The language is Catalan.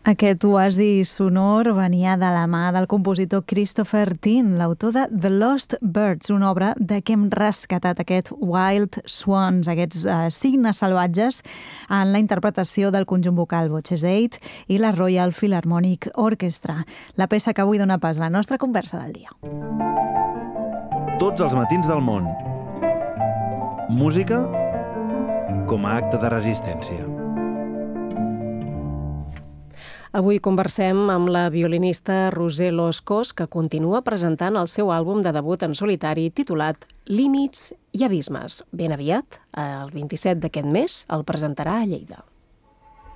Aquest oasi sonor venia de la mà del compositor Christopher Tin, l'autor de The Lost Birds, una obra de què hem rescatat aquest Wild Swans, aquests cignes salvatges, en la interpretació del conjunt vocal Voces 8 i la Royal Philharmonic Orchestra, la peça que avui dona pas a la nostra conversa del dia. Tots els matins del món. Música com a acte de resistència. Avui conversem amb la violinista Roser Loscos, que continua presentant el seu àlbum de debut en solitari titulat Límits i abismes. Ben aviat, el 27 d'aquest mes, el presentarà a Lleida.